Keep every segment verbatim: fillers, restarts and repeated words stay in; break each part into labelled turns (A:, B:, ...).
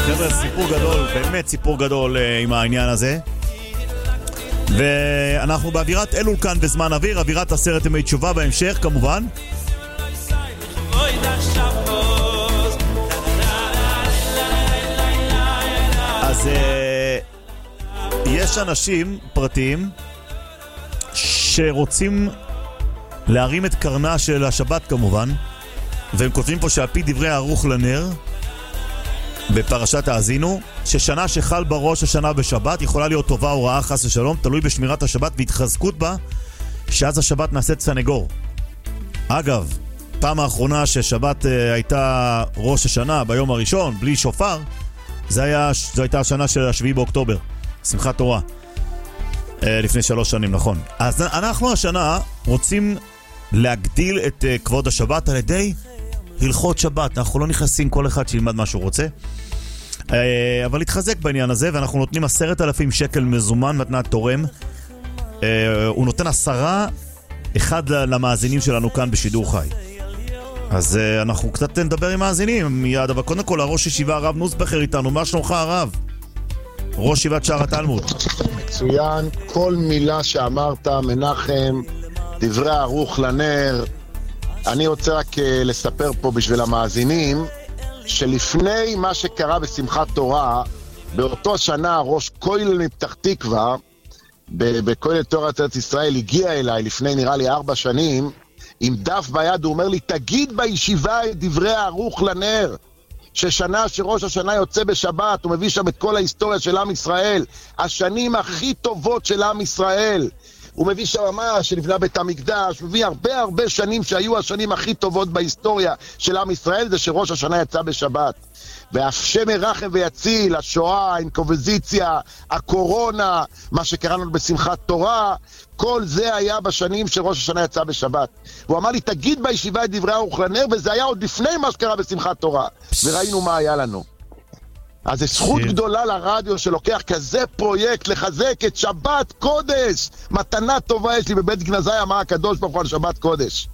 A: חבר'ה, סיפור גדול, באמת סיפור גדול עם העניין הזה. ואנחנו באווירת אלול כאן בזמן אוויר, אווירת עשרת ימי תשובה בהמשך כמובן. אז יש אנשים פרטיים שרוצים להרים את קרנה של השבת כמובן, והם כותבים פה שעל פי דברי ערוך לנר בפרשת האזינו, ששנה שחל בראש השנה בשבת יכולה להיות טובה או רעה חס ושלום, תלוי בשמירת השבת והתחזקות בה, שאז השבת נעשית סנגור. אגב, פעם האחרונה ששבת אה, הייתה ראש השנה ביום הראשון בלי שופר, זה היה, זו הייתה השנה של השביעי באוקטובר, שמחת תורה, אה, לפני שלוש שנים, נכון. אז אנחנו השנה רוצים להגדיל את אה, כבוד השבת על ידי הלכות שבת. אנחנו לא נכנסים כל אחד שילמד מה שהוא רוצה, אבל להתחזק בעניין הזה, ואנחנו נותנים עשרת אלפים שקל מזומן מתנת תורם. הוא נותן עשרה אחד למאזינים שלנו כאן בשידור חי. אז אנחנו קצת נדבר עם מאזינים מיד, אבל קודם כל הראש ישיבה הרב נוסבכר איתנו. מה שלומך הרב? ראש ישיבת שער התלמוד.
B: מצוין, כל מילה שאמרת מנחם, דברי ערוך לנר. אני רוצה רק לספר פה בשביל המאזינים, שלפני מה שקרה בשמחת תורה, באותו שנה ראש כולל מפתח תקווה, בכולל תורת ארץ ישראל, הגיע אליי לפני נראה לי ארבע שנים, עם דף ביד, הוא אומר לי, תגיד בישיבה את דברי הערוך לנר, ששנה שראש השנה יוצא בשבת, הוא מביא שם את כל ההיסטוריה של עם ישראל, השנים הכי טובות של עם ישראל, הוא מביא שם מה שנבנה בית המקדש, הוא מביא הרבה הרבה שנים שהיו השנים הכי טובות בהיסטוריה של עם ישראל, זה שראש השנה יצא בשבת. והשם ירחם ויציל, השואה, האינקוויזיציה, הקורונה, מה שקראנו בשמחת תורה, כל זה היה בשנים שראש השנה יצא בשבת. הוא אמר לי, תגיד בישיבה את דברי ערוך לנר, וזה היה עוד לפני מה שקרה בשמחת תורה, וראינו מה היה לנו. אז זו זכות גדולה לרדיו שלוקח כזה פרויקט לחזק את שבת קודש. מתנה טובה יש לי בבית גנזי, אמר הקדוש ברוך הוא על שבת קודש.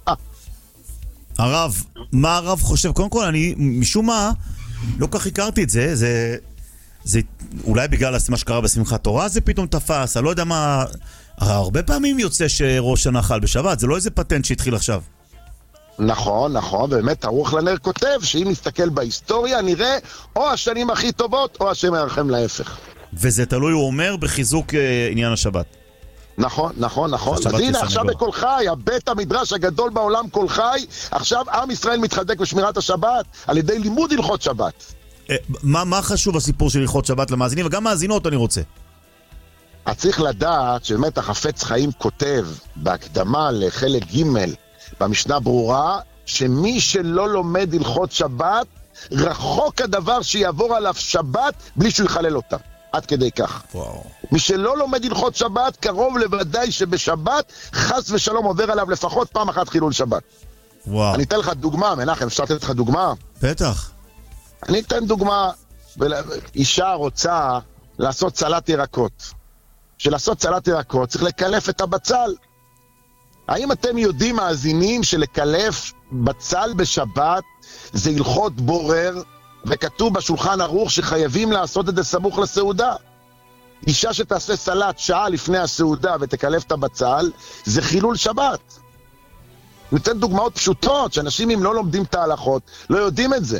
A: הרב, מה הרב חושב? קודם כל, אני משום מה לא כך הכרתי את זה. זה, זה אולי בגלל מה שקרה בשמחת תורה זה פתאום תפס. אני לא יודע מה, הרבה פעמים יוצא שראש שנה חל בשבת, זה לא איזה פטנט שהתחיל עכשיו.
B: נכון, נכון, באמת ערוך לנר כותב שאם נסתכל בהיסטוריה נראה או השנים הכי טובות או השם ירחם להפך.
A: וזה תלוי, הוא אומר, בחיזוק אה, עניין השבת.
B: נכון, נכון, נכון. אז הנה עכשיו בכל חי, הבית המדרש הגדול בעולם כל חי, עכשיו עם ישראל מתחזק בשמירת השבת על ידי לימוד הלכות שבת.
A: אה, מה, מה חשוב הסיפור של הלכות שבת למאזינים, וגם מאזינות אני רוצה.
B: את צריך לדעת שבאמת החפץ חיים כותב בהקדמה לחלק ג' במשנה ברורה, שמי שלא לומד הלכות שבת, רחוק הדבר שיעבור עליו שבת בלי שהוא יחלל אותה. עד כדי כך.
A: וואו.
B: מי שלא לומד הלכות שבת, קרוב לוודאי שבשבת חס ושלום עובר עליו לפחות פעם אחת חילול שבת.
A: וואו.
B: אני אתן לך דוגמה, מנחם, אפשר לתת לך דוגמה?
A: בטח.
B: אני אתן דוגמה. אישה רוצה לעשות סלט ירקות. שלעשות סלט ירקות צריך לקלף את הבצל. האם אתם יודעים, מאזינים, שלקלף בצל בשבת זה הלכות בורר, וכתוב בשולחן ערוך שחייבים לעשות את זה סמוך לסעודה? אישה שתעשה סלט שעה לפני הסעודה ותקלף את הבצל, זה חילול שבת. ניתן דוגמאות פשוטות, שאנשים אם לא לומדים את ההלכות, לא יודעים את זה.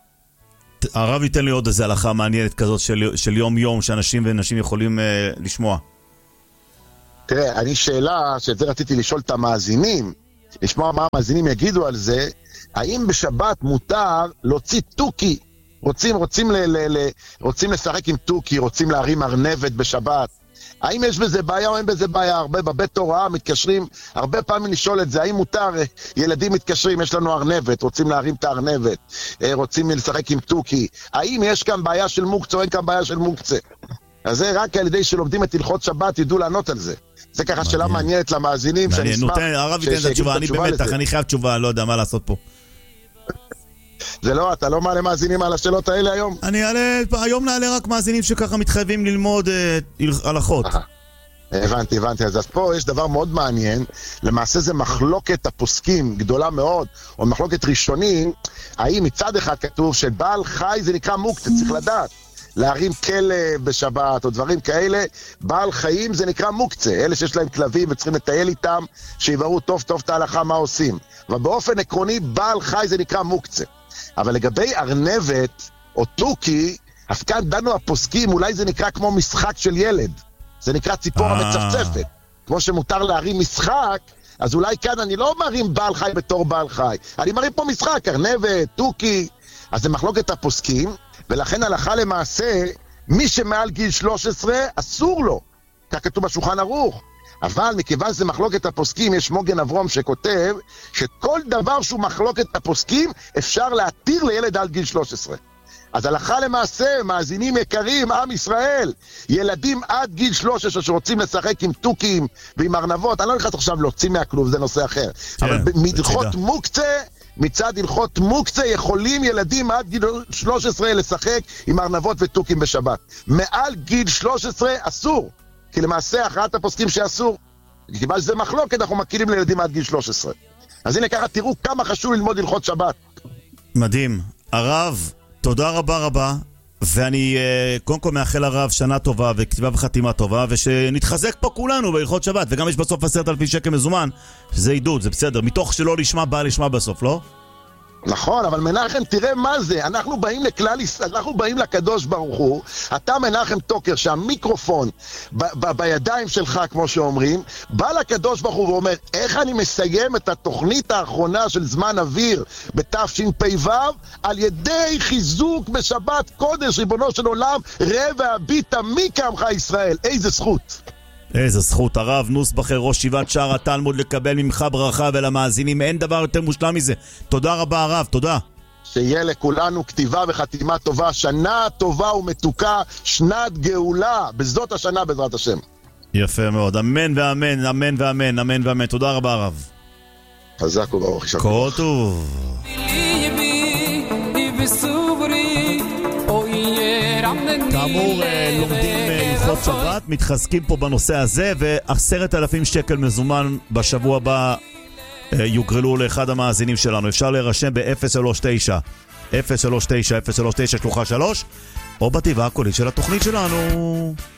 A: הרב ייתן לי עוד איזה הלכה מעניינת כזאת של, של יום יום, שאנשים ונשים יכולים אה, לשמוע.
B: תראה, אני שאלה, שאת זה רציתי לשאול את המאזינים, לשמוע מה המאזינים יגידו על זה, האם בשבת מותר להוציא טוקי? רוצים, רוצים, ל, ל, ל, רוצים לשחק עם טוקי, רוצים להרים ארנבת בשבת. האם יש בזה בעיה או אין בזה בעיה? הרבה בבית תורה מתקשרים, הרבה פעמים לשאול את זה, האם מותר, ילדים מתקשרים, יש לנו ארנבת, רוצים להרים את הארנבת, רוצים לשחק עם טוקי. האם יש כאן בעיה של מוקצה או אין כאן בעיה של מוקצה? אז זה רק על ידי שלומדים את הלכות שבת, ידעו לענות על זה. זה ככה שאלה מעניינת למאזינים, שאני אשמח...
A: הרב ייתן את התשובה, אני במתח, אני חייב תשובה, לא יודע מה לעשות פה.
B: זה לא, אתה לא מעלה מאזינים על השאלות האלה היום?
A: אני אעלה, היום נעלה רק מאזינים שככה מתחייבים ללמוד הלכות.
B: הבנתי, הבנתי. אז פה יש דבר מאוד מעניין, למעשה זה מחלוקת הפוסקים גדולה מאוד, או מחלוקת ראשונים, האם מצד אחד כתוב שבעל חי זה נקרא מוקצה, צריך לדעת. להרים כלב בשבת או דברים כאלה, בעל חיים זה נקרא מוקצה. אלה שיש להם כלבים וצריכים לטייל איתם, שיברו טוב טוב את ההלכה מה עושים. אבל באופן עקרוני, בעל חי זה נקרא מוקצה. אבל לגבי ארנבת או טוקי, אז כאן דנו הפוסקים, אולי זה נקרא כמו משחק של ילד. זה נקרא ציפור המצפצפת. כמו שמותר להרים משחק, אז אולי כאן אני לא מרים בעל חי בתור בעל חי. אני מרים פה משחק, ארנבת, טוקי. אז זה מחלוקת הפוסקים, ולכן הלכה למעשה, מי שמעל גיל שלוש עשרה, אסור לו. כך כתוב בשולחן ערוך. אבל מכיוון שזה מחלוקת הפוסקים, יש מוגן אברום שכותב, שכל דבר שהוא מחלוקת הפוסקים, אפשר להתיר לילד על גיל שלוש עשרה. אז הלכה למעשה, מאזינים יקרים, עם ישראל, ילדים עד גיל שלוש עשרה שרוצים לשחק עם טוקים ועם ארנבות, אני לא נכנס עכשיו להוציא מהכלוב, זה נושא אחר. כן, אבל מהלכות מוקצה, מצד הלכות מוקצה, יכולים ילדים עד גיל שלוש עשרה לשחק עם ארנבות וטוקים בשבת. מעל גיל שלוש עשרה אסור, כי למעשה הכרעת הפוסקים שאסור. כיוון שזה מחלוקת, אנחנו מכירים לילדים עד גיל שלוש עשרה. אז הנה ככה, תראו כמה חשוב ללמוד הלכות שבת.
A: מדהים. הרב, תודה רבה רבה, ואני uh, קודם כל מאחל הרב שנה טובה וכתיבה וחתימה טובה, ושנתחזק פה כולנו בהלכות שבת, וגם יש בסוף עשרת אלפים שקל מזומן, שזה עידוד, זה בסדר, מתוך שלא לשמה בא לשמה בסוף, לא?
B: נכון, אבל מנחם, תראה מה זה, אנחנו באים לכלל, אנחנו באים לקדוש ברוך הוא, אתה מנחם טוקר שהמיקרופון ב- ב- בידיים שלך, כמו שאומרים, בא לקדוש ברוך הוא ואומר, איך אני מסיים את התוכנית האחרונה של זמן אוויר בתשפ"ו, על ידי חיזוק בשבת קודש, ריבונו של עולם, ראה והביט מי כעמך ישראל, איזה זכות.
A: איזה זכות. הרב נוסבכר, ראש ישיבת שער התלמוד, לקבל ממך ברכה, ולמאזינים אין דבר יותר מושלם מזה. תודה רבה הרב, תודה.
B: שיהיה לכולנו כתיבה וחתימה טובה, שנה טובה ומתוקה, שנת גאולה, בזאת השנה בעזרת השם.
A: יפה מאוד, אמן ואמן, אמן ואמן, אמן ואמן. תודה רבה הרב.
B: חזק וברוך.
A: כל טוב. כאמור, לומדים הלכות שבת, מתחזקים פה בנושא הזה, ועשרת אלפים שקל מזומן בשבוע הבא יוגרלו לאחד המאזינים שלנו. אפשר להירשם ב-אפס שלוש תשע אפס שלוש תשע אפס שלוש תשע שלוחה שלוש, או בתיבה הקולית של התוכנית שלנו.